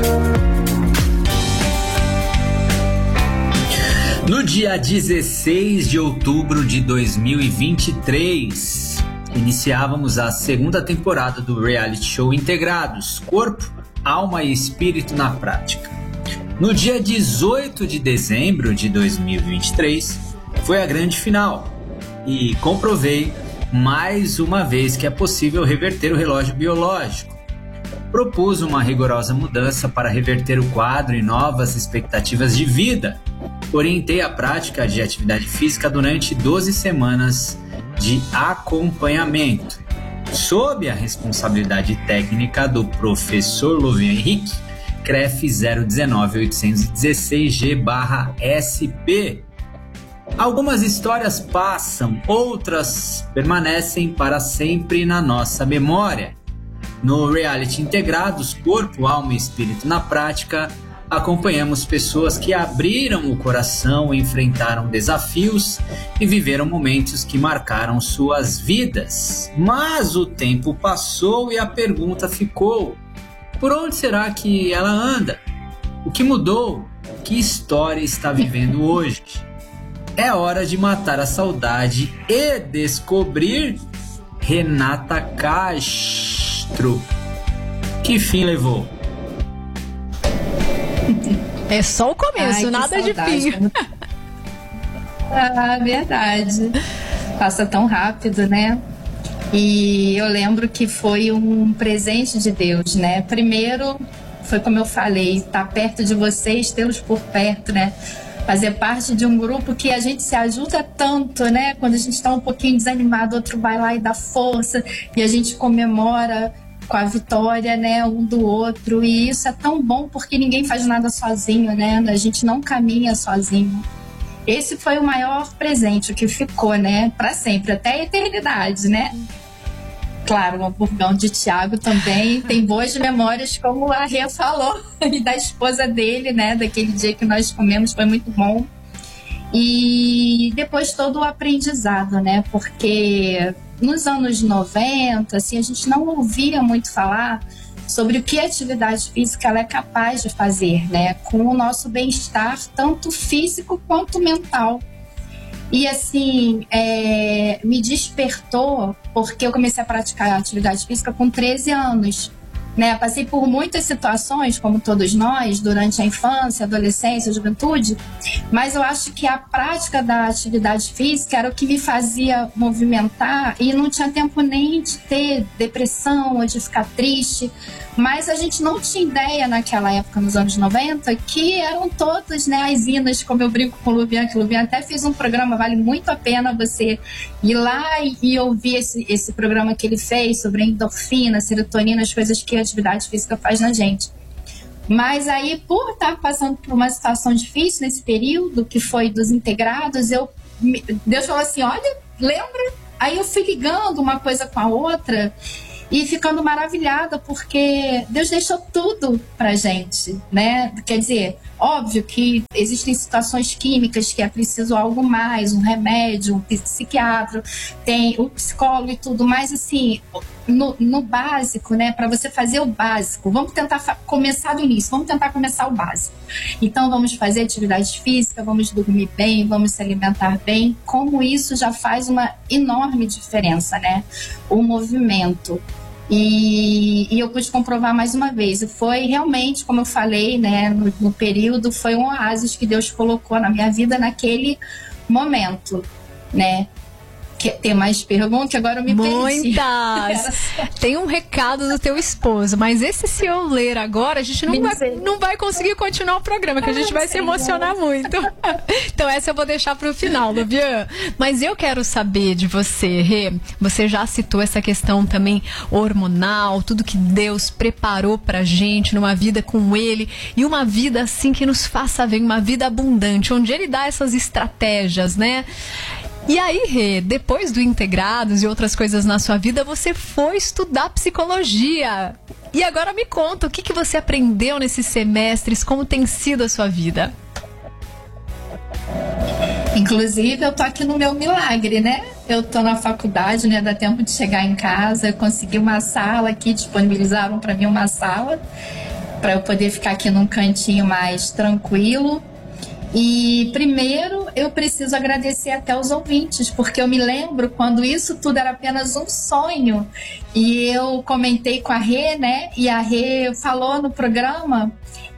No dia dezesseis de outubro de dois mil e vinte e três, iniciávamos a segunda temporada do reality show Integrados. Corpo, alma e espírito na prática. No dia dezoito de dezembro de dois mil e vinte e três, foi a grande final e comprovei mais uma vez que é possível reverter o relógio biológico. Propus uma rigorosa mudança para reverter o quadro e novas expectativas de vida. Orientei a prática de atividade física durante doze semanas de acompanhamento, sob a responsabilidade técnica do professor Lovian Henrique, C R E F zero um nove oito um seis G barra S P. Algumas histórias passam, outras permanecem para sempre na nossa memória. No reality Integrados, Corpo, Alma e Espírito na Prática, acompanhamos pessoas que abriram o coração, enfrentaram desafios e viveram momentos que marcaram suas vidas. Mas o tempo passou e a pergunta ficou: por onde será que ela anda? O que mudou? Que história está vivendo hoje? É hora de matar a saudade e descobrir Renata Castro. Que fim levou? É só o começo, ai, nada de fim. Ah, verdade. Passa tão rápido, né? E eu lembro que foi um presente de Deus, né? Primeiro, foi como eu falei, estar perto de vocês, tê-los por perto, né? Fazer parte de um grupo que a gente se ajuda tanto, né? Quando a gente está um pouquinho desanimado, outro vai lá e dá força, e a gente comemora com a vitória, né, um do outro. E isso é tão bom porque ninguém faz nada sozinho, né? A gente não caminha sozinho. Esse foi o maior presente, o que ficou, né, para sempre, até a eternidade, né? Claro, o hamburgão de Thiago também tem boas memórias, como a Rê falou, e da esposa dele, né? Daquele dia que nós comemos, foi muito bom. E depois todo o aprendizado, né? Porque nos anos noventa, assim, a gente não ouvia muito falar sobre o que a atividade física ela é capaz de fazer, né, com o nosso bem-estar, tanto físico quanto mental. E assim, é, me despertou porque eu comecei a praticar atividade física com treze anos. Né, passei por muitas situações, como todos nós, durante a infância, adolescência, juventude, mas eu acho que a prática da atividade física era o que me fazia movimentar e não tinha tempo nem de ter depressão ou de ficar triste, mas a gente não tinha ideia naquela época, nos anos noventa, que eram todas, né, as inas, como eu brinco com o Luvian, que o Luvian até fez um programa, vale muito a pena você ir lá e, e ouvir esse, esse programa que ele fez sobre endorfina, serotonina, as coisas que a atividade física faz na gente. Mas aí, por estar passando por uma situação difícil nesse período, que foi dos integrados, eu, Deus falou assim, olha, lembra? Aí eu fui ligando uma coisa com a outra e ficando maravilhada, porque Deus deixou tudo pra gente, né? Quer dizer, óbvio que existem situações químicas que é preciso algo mais, um remédio, um psiquiatra, tem o psicólogo e tudo, mas assim, no, no básico, né? Para você fazer o básico, vamos tentar começar do início, vamos tentar começar o básico. Então vamos fazer atividade física, vamos dormir bem, vamos se alimentar bem, como isso já faz uma enorme diferença, né? O movimento. E, e eu pude comprovar mais uma vez. E foi realmente, como eu falei, né, no, no período, foi um oásis que Deus colocou na minha vida naquele momento, né? Que, tem mais perguntas? Agora eu me perdi. Muitas! Tem um recado do teu esposo, mas esse, se eu ler agora, a gente não, vai, não vai conseguir continuar o programa, que a gente vai se emocionar muito. Então essa eu vou deixar para o final, Luvian. Mas eu quero saber de você, Rê. Você já citou essa questão também hormonal, tudo que Deus preparou pra gente numa vida com Ele, e uma vida assim que nos faça ver, uma vida abundante, onde Ele dá essas estratégias, né? E aí, Rê, depois do Integrados e outras coisas na sua vida, você foi estudar psicologia. E agora me conta, o que, que você aprendeu nesses semestres, como tem sido a sua vida? Inclusive, eu tô aqui no meu milagre, né? Eu tô na faculdade, né? Dá tempo de chegar em casa, eu consegui uma sala aqui, disponibilizaram para mim uma sala para eu poder ficar aqui num cantinho mais tranquilo. E primeiro eu preciso agradecer até os ouvintes, porque eu me lembro quando isso tudo era apenas um sonho e eu comentei com a Rê, né? E a Rê falou no programa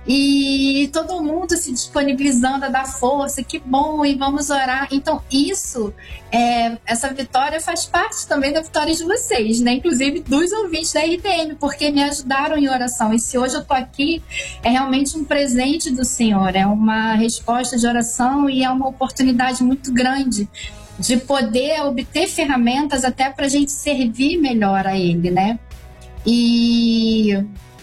e todo mundo se disponibilizando a dar força, que bom, e vamos orar. Então isso, é, essa vitória faz parte também da vitória de vocês, né? Inclusive dos ouvintes da R T M, porque me ajudaram em oração. E se hoje eu tô aqui, é realmente um presente do Senhor, é uma resposta de oração e é uma oportunidade muito grande de poder obter ferramentas até para a gente servir melhor a Ele, né? E...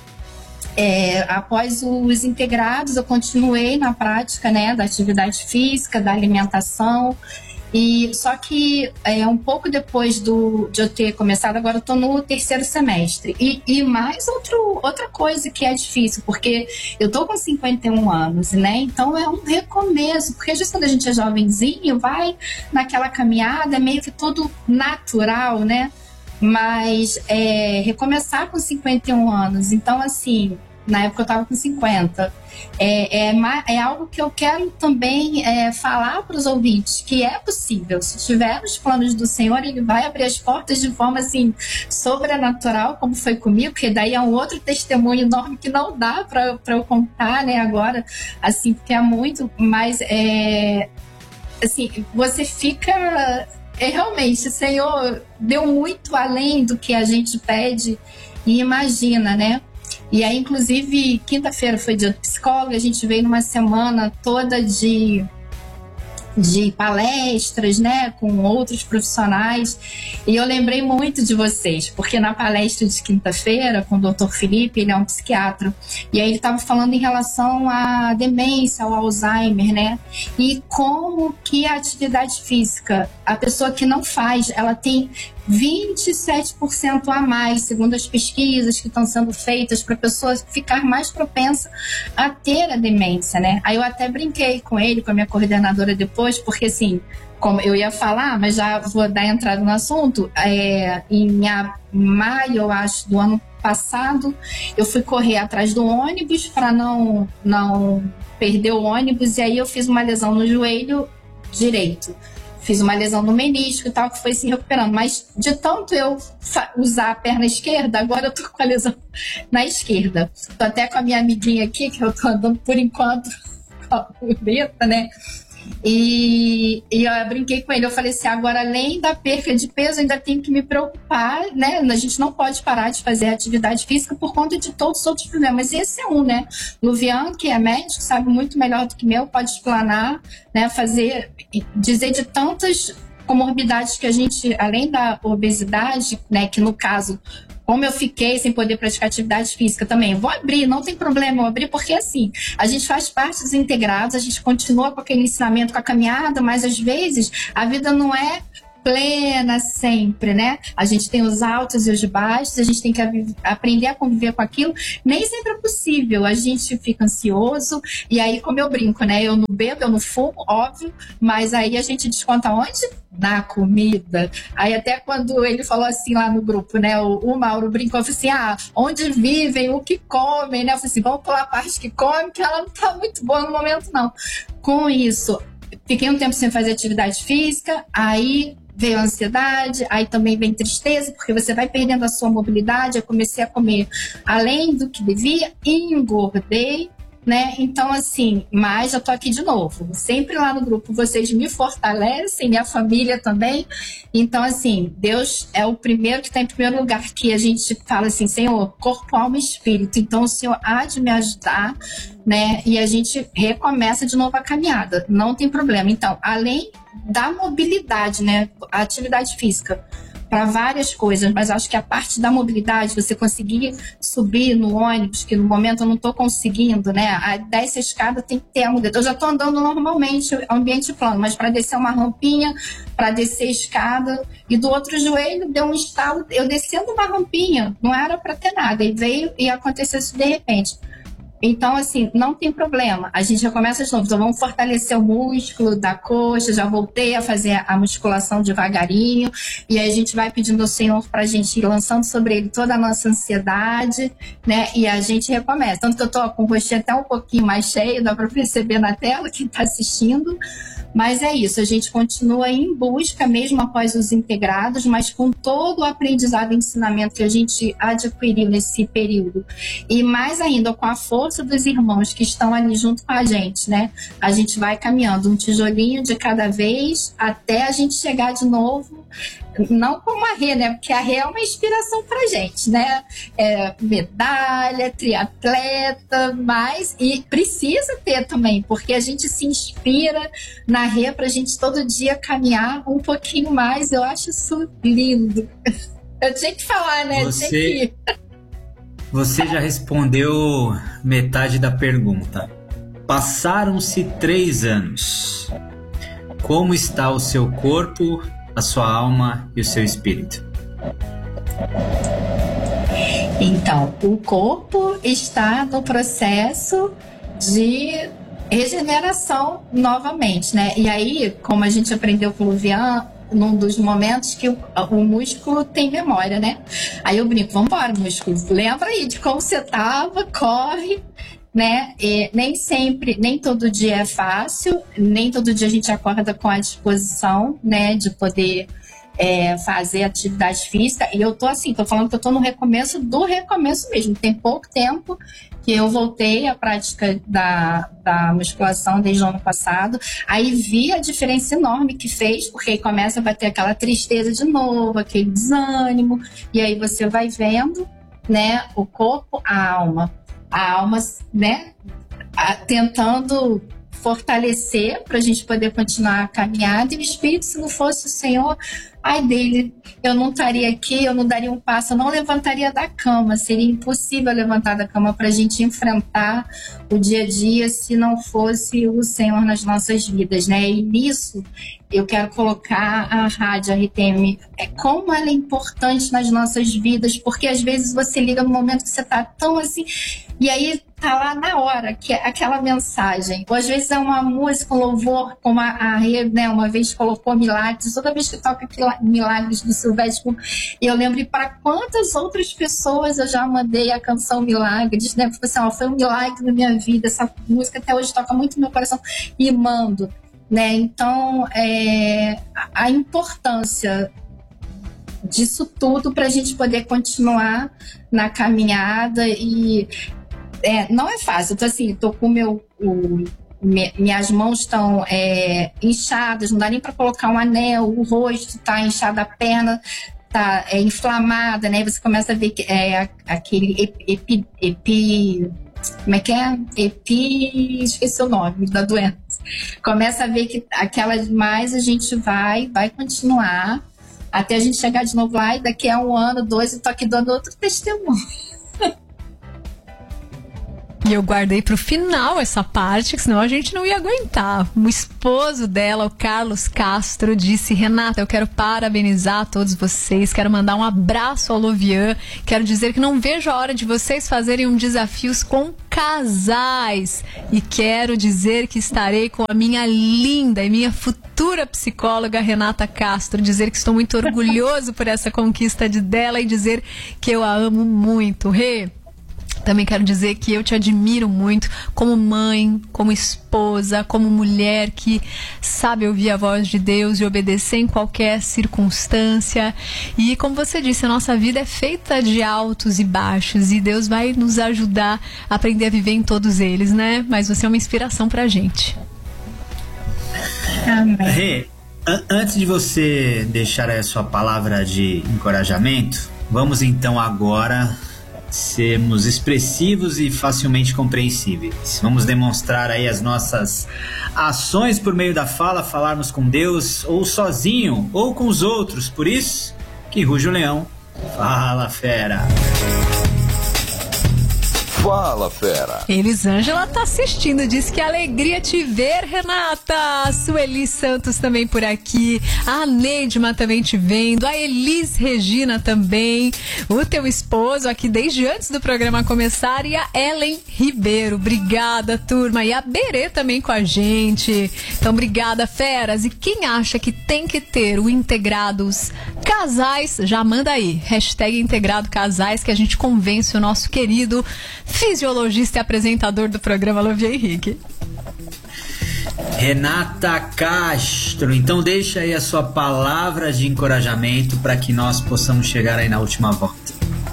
É, após os integrados, eu continuei na prática, né, da atividade física, da alimentação, e só que é, um pouco depois do, de eu ter começado, agora eu estou no terceiro semestre. E, e mais outro, outra coisa que é difícil, porque eu estou com cinquenta e um anos, né? Então é um recomeço, porque às vezes quando a gente é jovenzinho, vai naquela caminhada, é meio que tudo natural, né? Mas é, recomeçar com cinquenta e um anos, então assim, na época eu estava com cinquenta, é, é, é algo que eu quero também é, falar para os ouvintes, que é possível, se tiver os planos do Senhor, Ele vai abrir as portas de forma assim, sobrenatural, como foi comigo, porque daí é um outro testemunho enorme que não dá para eu contar, né, agora, assim, porque é muito, mas é, assim, você fica... É, realmente, o Senhor deu muito além do que a gente pede e imagina, né? E aí, inclusive, quinta-feira foi dia do psicólogo, a gente veio numa semana toda de, de palestras, né, com outros profissionais, e eu lembrei muito de vocês, porque na palestra de quinta-feira, com o doutor Felipe, ele é um psiquiatra, e aí ele estava falando em relação à demência, ao Alzheimer, né, e como que a atividade física, a pessoa que não faz, ela tem vinte e sete por cento a mais, segundo as pesquisas que estão sendo feitas, para a pessoa ficar mais propensa a ter a demência, né? Aí eu até brinquei com ele, com a minha coordenadora depois, porque assim, como eu ia falar, mas já vou dar entrada no assunto, é, em maio, eu acho, do ano passado, eu fui correr atrás do ônibus para não, não perder o ônibus, e aí eu fiz uma lesão no joelho direito. Fiz uma lesão no menisco e tal, que foi se recuperando. Mas de tanto eu usar a perna esquerda, agora eu tô com a lesão na esquerda. Tô até com a minha amiguinha aqui, que eu tô andando por enquanto com a muleta, né? E, e eu brinquei com ele, eu falei assim, agora além da perca de peso, ainda tenho que me preocupar, né? A gente não pode parar de fazer atividade física por conta de todos os outros problemas. E esse é um, né? Luvian, que é médico, sabe muito melhor do que eu, pode explanar, né? Fazer, dizer de tantas comorbidades que a gente, além da obesidade, né? Que no caso, como eu fiquei sem poder praticar atividade física também, vou abrir, não tem problema eu abrir, porque assim, a gente faz parte dos integrados, a gente continua com aquele ensinamento, com a caminhada, mas às vezes a vida não é plena sempre, né? A gente tem os altos e os baixos, a gente tem que aprender a conviver com aquilo. Nem sempre é possível, a gente fica ansioso, e aí, como eu brinco, né? Eu não bebo, eu não fumo, óbvio, mas aí a gente desconta onde? Na comida. Aí até quando ele falou assim lá no grupo, né? O, o Mauro brincou, falou assim, ah, onde vivem, o que comem, né? Eu falei assim, vamos pular a parte que come, que ela não tá muito boa no momento, não. Com isso, fiquei um tempo sem fazer atividade física, aí veio a ansiedade, aí também vem tristeza, porque você vai perdendo a sua mobilidade. Eu comecei a comer além do que devia, engordei, né? Então, assim, mas eu tô aqui de novo. Sempre lá no grupo vocês me fortalecem, minha família também. Então, assim, Deus é o primeiro que está em primeiro lugar, que a gente fala assim, Senhor, corpo, alma e espírito. Então, o Senhor há de me ajudar, né? E a gente recomeça de novo a caminhada. Não tem problema. Então, além da mobilidade, né? A atividade física para várias coisas, mas acho que a parte da mobilidade, você conseguir subir no ônibus, que no momento eu não estou conseguindo, né? A descer a escada tem que ter a muleta. Eu já estou andando normalmente, ambiente plano, mas para descer uma rampinha, para descer a escada, e do outro joelho deu um estalo, eu descendo uma rampinha, não era para ter nada, e veio e aconteceu isso de repente. Então, assim, não tem problema. A gente já começa de novo. Então, vamos fortalecer o músculo da coxa. Já voltei a fazer a musculação devagarinho. E aí a gente vai pedindo ao Senhor para a gente ir lançando sobre ele toda a nossa ansiedade, né? E a gente recomeça. Tanto que eu tô com o rostinho até um pouquinho mais cheio, dá para perceber na tela quem está assistindo. Mas é isso, a gente continua em busca, mesmo após os integrados, mas com todo o aprendizado e ensinamento que a gente adquiriu nesse período. E mais ainda, com a força dos irmãos que estão ali junto com a gente, né? A gente vai caminhando um tijolinho de cada vez até a gente chegar de novo, não como a Rê, né? Porque a Rê é uma inspiração pra gente, né? É medalha, triatleta, mas... E precisa ter também, porque a gente se inspira na Rê pra gente todo dia caminhar um pouquinho mais. Eu acho isso lindo. Eu tinha que falar, né? Você, tinha que... você já respondeu metade da pergunta. Passaram-se três anos. Como está o seu corpo, a sua alma e o seu espírito? Então, o corpo está no processo de regeneração novamente, né? E aí, como a gente aprendeu com o Luvian, num dos momentos que o, o músculo tem memória, né? Aí eu brinco, vambora, músculo, lembra aí de como você tava, corre, né? E nem sempre, nem todo dia é fácil, nem todo dia a gente acorda com a disposição, né, de poder é, fazer atividade física. E eu tô assim, tô falando que eu tô no recomeço do recomeço mesmo. Tem pouco tempo que eu voltei à prática da, da musculação desde o ano passado. Aí vi a diferença enorme que fez, porque aí começa a bater aquela tristeza de novo, aquele desânimo, e aí você vai vendo, né, o corpo, a alma. A alma, né, tentando fortalecer para a gente poder continuar a caminhada, e o espírito, se não fosse o Senhor, ai dele, eu não estaria aqui, eu não daria um passo, eu não levantaria da cama, seria impossível levantar da cama para a gente enfrentar o dia a dia se não fosse o Senhor nas nossas vidas, né? E nisso eu quero colocar a rádio R T M, é como ela é importante nas nossas vidas, porque às vezes você liga no momento que você está tão assim, e aí tá lá na hora, que é aquela mensagem. Ou às vezes é uma música, um louvor, como a, a Rê, né, uma vez colocou Milagres, toda vez que toca Milagres do Silvestre, eu lembro para quantas outras pessoas eu já mandei a canção Milagres, né, porque assim, ó, foi um milagre na minha vida, essa música até hoje toca muito no meu coração, e mando, né, então é, a, a importância disso tudo para a gente poder continuar na caminhada e é, não é fácil. Eu tô assim, tô com meu o, me, minhas mãos estão é, inchadas, não dá nem para colocar um anel, o rosto tá inchado, a perna tá é, inflamada, né? Você começa a ver que é aquele epi, epi como é que é? Epi, esqueci o nome da doença. Começa a ver que aquelas mais a gente vai, vai continuar até a gente chegar de novo lá e daqui a um ano, dois, eu tô aqui dando outro testemunho. E eu guardei pro final essa parte, que senão a gente não ia aguentar. O esposo dela, o Carlos Castro, disse: Renata, eu quero parabenizar todos vocês, quero mandar um abraço ao Lovian, quero dizer que não vejo a hora de vocês fazerem um desafios com casais. E quero dizer que estarei com a minha linda e minha futura psicóloga Renata Castro, dizer que estou muito orgulhoso por essa conquista de dela e dizer que eu a amo muito. Rê, também quero dizer que eu te admiro muito como mãe, como esposa, como mulher que sabe ouvir a voz de Deus e obedecer em qualquer circunstância. E como você disse, a nossa vida é feita de altos e baixos e Deus vai nos ajudar a aprender a viver em todos eles, né? Mas você é uma inspiração pra gente. Amém. Rê, an- antes de você deixar a sua palavra de encorajamento, vamos então agora sermos expressivos e facilmente compreensíveis. Vamos demonstrar aí as nossas ações por meio da fala, falarmos com Deus ou sozinho ou com os outros. Por isso que ruge o leão. Fala, fera! Fala, fera! Elisângela tá assistindo, diz que alegria te ver, Renata. Sueli Santos também por aqui, a Neidma também te vendo, a Elis Regina também, o teu esposo aqui desde antes do programa começar e a Ellen Ribeiro. Obrigada, turma, e a Berê também com a gente. Então, obrigada, feras. E quem acha que tem que ter o Integrados Casais, já manda aí, hashtag Integrado Casais, que a gente convence o nosso querido fisiologista e apresentador do programa, Lovian Henrique. Renata Castro, então deixa aí a sua palavra de encorajamento para que nós possamos chegar aí na última volta.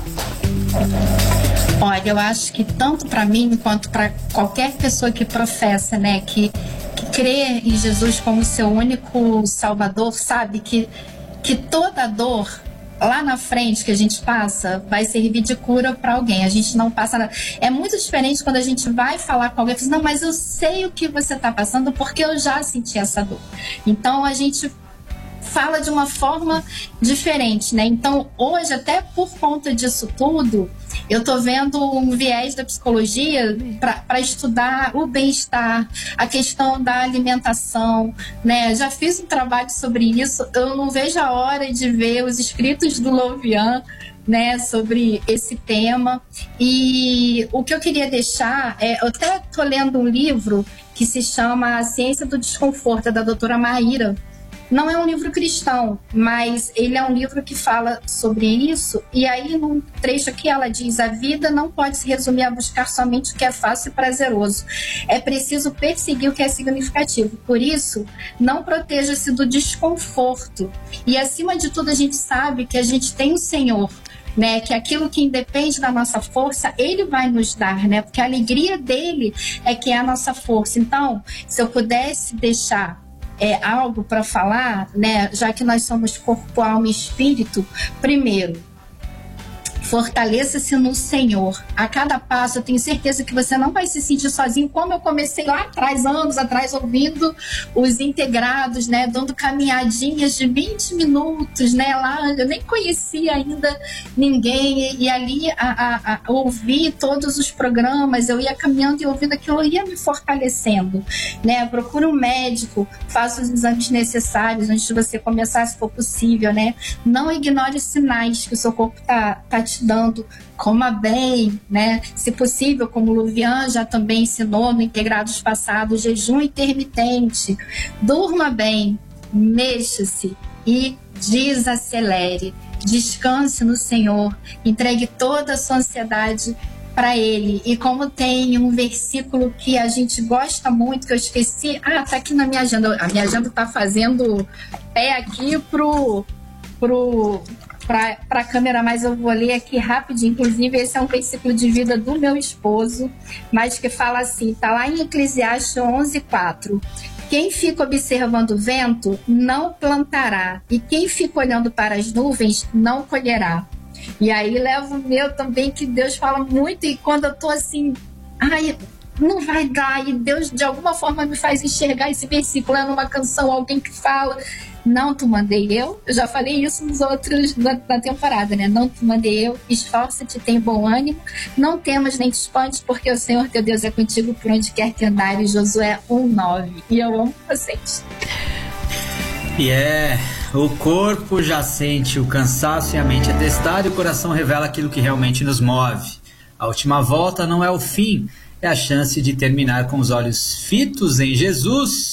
Olha, eu acho que tanto para mim quanto para qualquer pessoa que professa, né, que, que crê em Jesus como seu único salvador, sabe que, que toda dor lá na frente que a gente passa vai servir de cura para alguém. A gente não passa nada. É muito diferente quando a gente vai falar com alguém e fala assim, não, mas eu sei o que você está passando porque eu já senti essa dor. Então a gente fala de uma forma diferente, né? Então hoje, até por conta disso tudo, eu tô vendo um viés da psicologia para estudar o bem-estar, a questão da alimentação, né? Já fiz um trabalho sobre isso, eu não vejo a hora de ver os escritos do Lovian, né, sobre esse tema. E o que eu queria deixar é, eu até tô lendo um livro que se chama A Ciência do Desconforto, da doutora Maíra. Não é um livro cristão, mas ele é um livro que fala sobre isso. E aí, num trecho aqui, ela diz: a vida não pode se resumir a buscar somente o que é fácil e prazeroso. É preciso perseguir o que é significativo. Por isso, não proteja-se do desconforto. E, acima de tudo, a gente sabe que a gente tem o Senhor, né? Que aquilo que independe da nossa força, Ele vai nos dar, né? Porque a alegria dele é que é a nossa força. Então, se eu pudesse deixar É, algo para falar, né? Já que nós somos corpo, alma e espírito, primeiro, fortaleça-se no Senhor. A cada passo, eu tenho certeza que você não vai se sentir sozinho, como eu comecei lá atrás, anos atrás, ouvindo os integrados, né? Dando caminhadinhas de vinte minutos, né? Lá, eu nem conhecia ainda ninguém, e, e ali a, a, a ouvir todos os programas, eu ia caminhando e ouvindo aquilo, eu ia me fortalecendo, né? Procura um médico, faça os exames necessários antes de você começar, se for possível, né? Não ignore os sinais que o seu corpo tá, tá te dando, coma bem, né? Se possível, como o Luvian já também ensinou no Integrados Passados, jejum intermitente, durma bem, mexa-se e desacelere, descanse no Senhor, entregue toda a sua ansiedade para Ele. E como tem um versículo que a gente gosta muito, que eu esqueci, ah, tá aqui na minha agenda, a minha agenda tá fazendo pé aqui pro, pro, pra, pra câmera, mas eu vou ler aqui rapidinho. Inclusive, esse é um versículo de vida do meu esposo, mas que fala assim, tá lá em Eclesiastes onze, quatro. Quem fica observando o vento não plantará, e quem fica olhando para as nuvens não colherá. E aí leva o meu também, que Deus fala muito, e quando eu tô assim, ai, não vai dar, e Deus de alguma forma me faz enxergar esse versículo, é numa canção, alguém que fala, não te mandei eu, eu já falei isso nos outros na, na temporada, né? Não te mandei eu, esforça-te, tem bom ânimo, não temas nem te espantes, porque o Senhor teu Deus é contigo por onde quer que andares. Josué um, nove. E eu amo vocês. E é, o corpo já sente o cansaço e a mente é testada, e o coração revela aquilo que realmente nos move. A última volta não é o fim, é a chance de terminar com os olhos fitos em Jesus